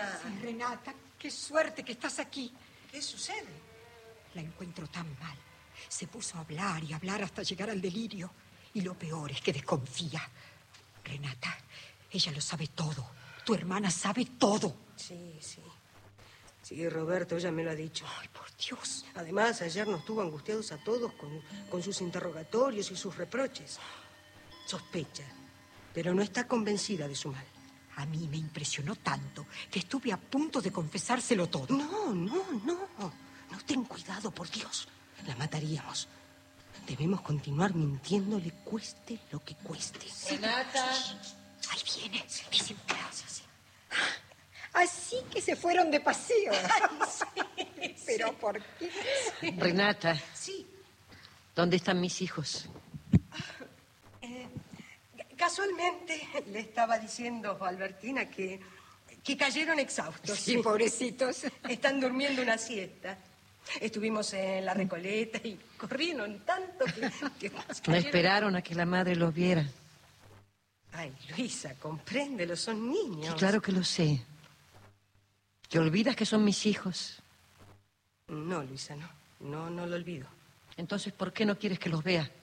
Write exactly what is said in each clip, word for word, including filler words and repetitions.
Albertina. Sí, Renata, qué suerte que estás aquí. ¿Qué sucede? La encuentro tan mal. Se puso a hablar y hablar hasta llegar al delirio. Y lo peor es que desconfía. Renata, ella lo sabe todo. Tu hermana sabe todo. Sí, sí. Sí, Roberto ya me lo ha dicho. Ay, por Dios. Además, ayer nos tuvo angustiados a todos con, con sus interrogatorios y sus reproches. Sospecha, pero no está convencida de su mal. A mí me impresionó tanto que estuve a punto de confesárselo todo. No, no, no. No, ten cuidado, por Dios. La mataríamos. Debemos continuar mintiéndole, cueste lo que cueste. Renata. Ahí viene. Dice, gracias. Así que se fueron de paseo. Ay, sí, ¿Pero sí. por qué? Renata. Sí. ¿Dónde están mis hijos? Eh, casualmente le estaba diciendo a Albertina que, que cayeron exhaustos. Sí, pobrecitos. Están durmiendo una siesta. Estuvimos en la Recoleta y corrieron tanto que... que No esperaron a que la madre los viera. Ay, Luisa, compréndelo, son niños. Sí, claro que lo sé. ¿Te olvidas que son mis hijos? No, Luisa, no. No, no lo olvido. Entonces, ¿por qué no quieres que los vea?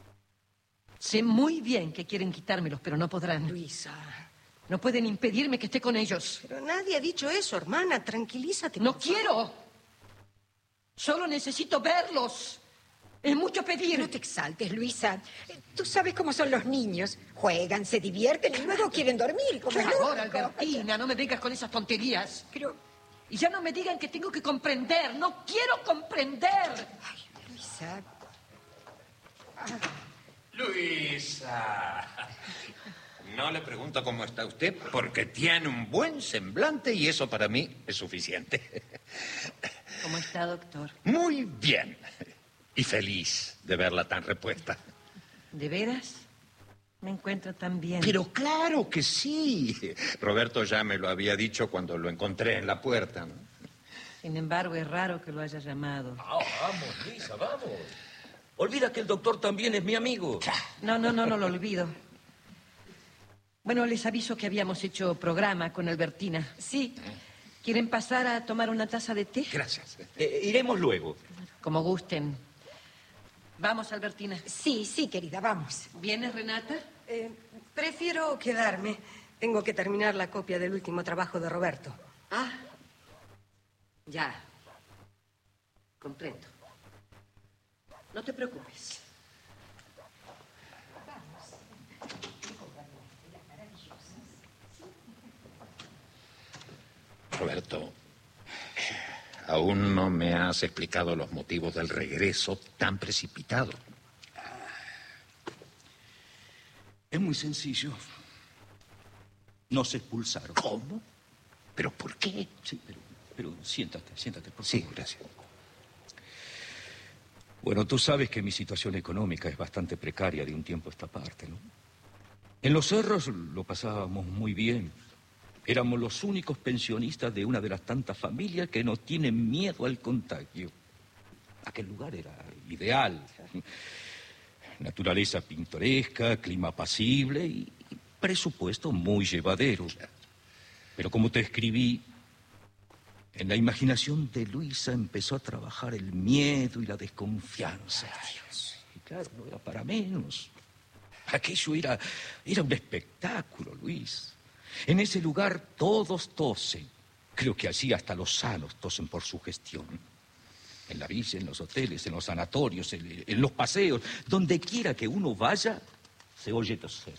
Sé muy bien que quieren quitármelos, pero no podrán. Luisa. No pueden impedirme que esté con ellos. Pero nadie ha dicho eso, hermana. Tranquilízate. No quiero. Solo necesito verlos. Es mucho pedir. No te exaltes, Luisa. Tú sabes cómo son los niños. Juegan, se divierten y luego quieren dormir. Como Por es favor, lógico. Albertina, no me vengas con esas tonterías. Pero... Y ya no me digan que tengo que comprender. No quiero comprender. Ay, Luisa... Ah. Luisa. No le pregunto cómo está usted porque tiene un buen semblante y eso para mí es suficiente. ¿Cómo está, doctor? Muy bien. Y feliz de verla tan repuesta. ¿De veras? Me encuentro tan bien. Pero claro que sí. Roberto ya me lo había dicho cuando lo encontré en la puerta, ¿no? Sin embargo, es raro que lo haya llamado. Ah, vamos, Luisa, vamos. Olvida que el doctor también es mi amigo. No, no, no, no lo olvido. Bueno, les aviso que habíamos hecho programa con Albertina. Sí. ¿Quieren pasar a tomar una taza de té? Gracias. Eh, iremos luego. Como gusten. Vamos, Albertina. Sí, sí, querida, vamos. ¿Vienes, Renata? Eh, prefiero quedarme. Tengo que terminar la copia del último trabajo de Roberto. Ah, ya. Comprendo. No te preocupes. Roberto, aún no me has explicado los motivos del regreso tan precipitado. Es muy sencillo. Nos expulsaron. ¿Cómo? ¿Pero por qué? Sí, pero, pero siéntate, siéntate, por Sí, favor. gracias. Bueno, tú sabes que mi situación económica es bastante precaria de un tiempo a esta parte, ¿no? En los cerros lo pasábamos muy bien. Éramos los únicos pensionistas de una de las tantas familias que no tienen miedo al contagio. Aquel lugar era ideal. Naturaleza pintoresca, clima apacible y presupuesto muy llevadero. Pero como te escribí, en la imaginación de Luisa empezó a trabajar el miedo y la desconfianza. Y claro, no era para menos. Aquello era, era un espectáculo, Luis. En ese lugar todos tosen. Creo que allí hasta los sanos tosen por su gestión. En la villa, en los hoteles, en los sanatorios, en, en los paseos, donde quiera que uno vaya, se oye toser.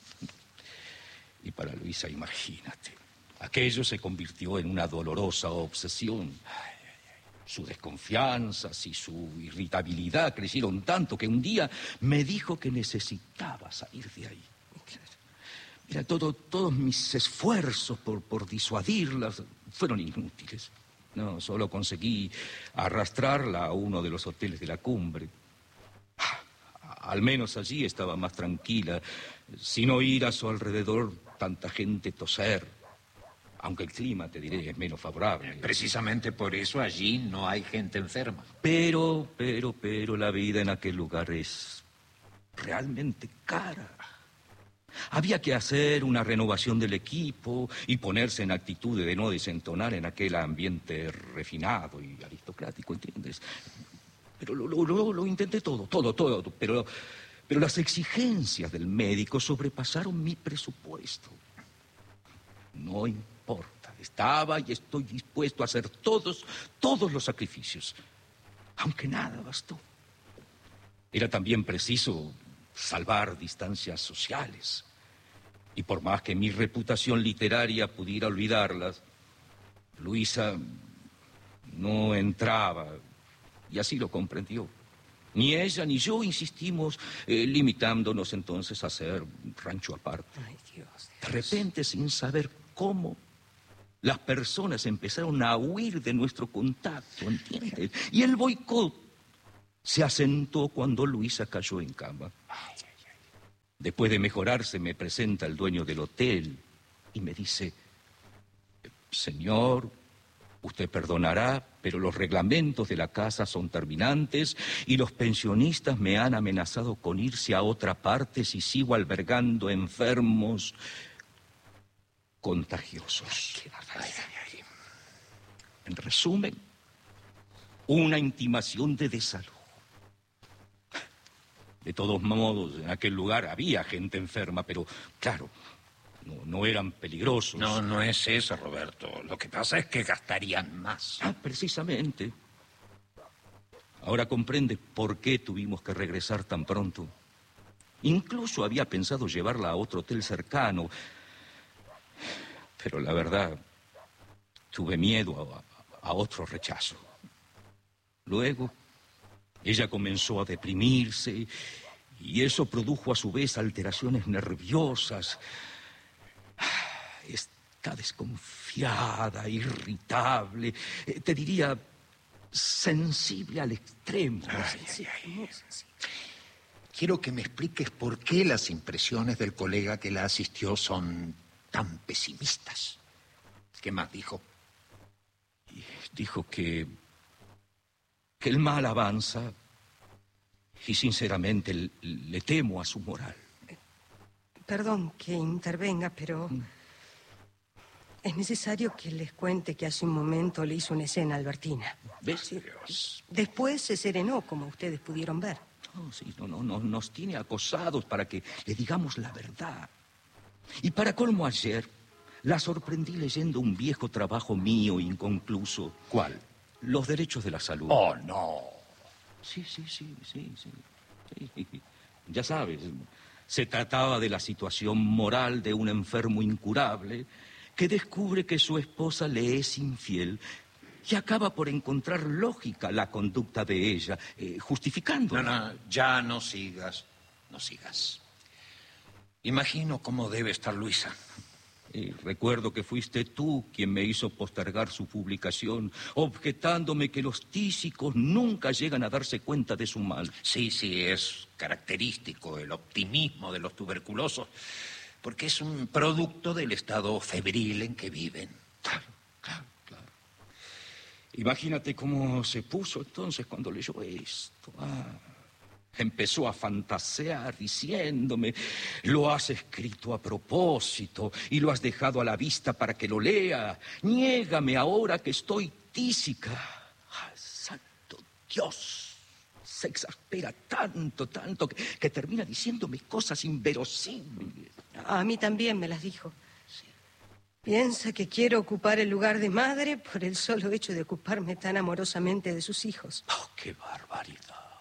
Y para Luisa, imagínate, aquello se convirtió en una dolorosa obsesión. Sus desconfianzas y su irritabilidad crecieron tanto que un día me dijo que necesitaba salir de ahí. Mira, todo, todos mis esfuerzos por, por disuadirlas fueron inútiles. No, solo conseguí arrastrarla a uno de los hoteles de la cumbre. Al menos allí estaba más tranquila, sin oír a su alrededor tanta gente toser. Aunque el clima, te diré, es menos favorable. Precisamente por eso allí no hay gente enferma. Pero, pero, pero la vida en aquel lugar es realmente cara. Había que hacer una renovación del equipo y ponerse en actitud de no desentonar en aquel ambiente refinado y aristocrático, ¿entiendes? Pero lo, lo, lo, lo intenté todo, todo, todo, pero, pero las exigencias del médico sobrepasaron mi presupuesto. No importa, estaba y estoy dispuesto a hacer todos, todos los sacrificios, aunque nada bastó. Era también preciso salvar distancias sociales. Y por más que mi reputación literaria pudiera olvidarlas, Luisa no entraba, y así lo comprendió. Ni ella ni yo insistimos, eh, limitándonos entonces a hacer rancho aparte. Ay, Dios, Dios. De repente, sin saber cómo, las personas empezaron a huir de nuestro contacto, ¿entiendes? Y el boicot se asentó cuando Luisa cayó en cama. Después de mejorarse, me presenta el dueño del hotel y me dice: señor, usted perdonará, pero los reglamentos de la casa son terminantes y los pensionistas me han amenazado con irse a otra parte si sigo albergando enfermos contagiosos. Qué barbaridad. En resumen, una intimación de desalojo. De todos modos, en aquel lugar había gente enferma, pero, claro, no, no eran peligrosos. No, no es eso, Roberto. Lo que pasa es que gastarían más. Ah, precisamente. Ahora comprende por qué tuvimos que regresar tan pronto. Incluso había pensado llevarla a otro hotel cercano. Pero la verdad, tuve miedo a, a otro rechazo. Luego, ella comenzó a deprimirse y eso produjo a su vez alteraciones nerviosas. Está desconfiada, irritable, eh, te diría sensible al extremo. Ay, ay, ay. Quiero que me expliques por qué las impresiones del colega que la asistió son tan pesimistas. ¿Qué más dijo? Dijo que, que el mal avanza y sinceramente le, le temo a su moral. Perdón que intervenga, pero Mm. es necesario que les cuente que hace un momento le hizo una escena a Albertina. ¿Ves? Dios. Después se serenó, como ustedes pudieron ver. No, sí, no, no, no, nos tiene acosados para que le digamos la verdad. Y para colmo ayer, la sorprendí leyendo un viejo trabajo mío inconcluso. ¿Cuál? Los derechos de la salud. Oh, no. Sí, sí, sí, sí, sí. Sí. Ya sabes, se trataba de la situación moral de un enfermo incurable que descubre que su esposa le es infiel y acaba por encontrar lógica la conducta de ella, eh, justificándola. No, no, ya no sigas, no sigas. Imagino cómo debe estar Luisa. Y recuerdo que fuiste tú quien me hizo postergar su publicación, objetándome que los tísicos nunca llegan a darse cuenta de su mal. Sí, sí, es característico el optimismo de los tuberculosos, porque es un producto del estado febril en que viven. Claro, claro, claro. Imagínate cómo se puso entonces cuando leyó esto. Ah, empezó a fantasear diciéndome: lo has escrito a propósito y lo has dejado a la vista para que lo lea. Niégame ahora que estoy tísica. ¡Ay, santo Dios! Se exaspera tanto, tanto, que, que termina diciéndome cosas inverosímiles. A mí también me las dijo. Piensa que quiero ocupar el lugar de madre por el solo hecho de ocuparme tan amorosamente de sus hijos. ¡Oh, qué barbaridad!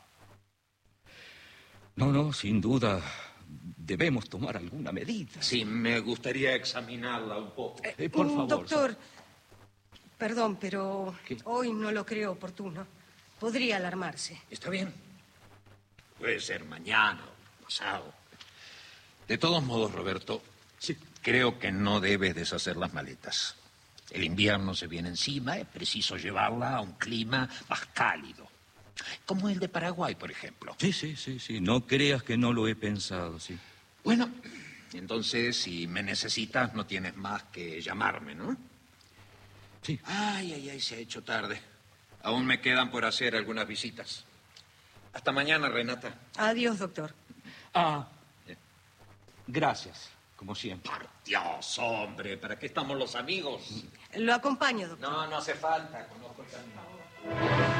No, no, sin duda debemos tomar alguna medida. Sí, me gustaría examinarla un poco. Eh, por Mm, favor. Doctor, perdón, pero ¿Qué? hoy no lo creo oportuno. Podría alarmarse. ¿Está bien? Puede ser mañana o pasado. De todos modos, Roberto, Sí. creo que no debes deshacer las maletas. El invierno se viene encima, es preciso llevarla a un clima más cálido. Como el de Paraguay, por ejemplo. Sí, sí, sí, sí. No creas que no lo he pensado, sí. Bueno, entonces, si me necesitas, no tienes más que llamarme, ¿no? Sí. Ay, ay, ay, se ha hecho tarde. Aún me quedan por hacer algunas visitas. Hasta mañana, Renata. Adiós, doctor. Ah, Gracias, como siempre. Por Dios, hombre, ¿para qué estamos los amigos? Lo acompaño, doctor. No, no hace falta, conozco el camino.